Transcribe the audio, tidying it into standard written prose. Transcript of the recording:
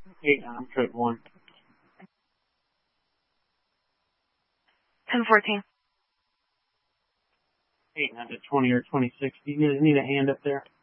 I'm trip 1. 1014. 8 to 20 or 26. Do you need a hand up there?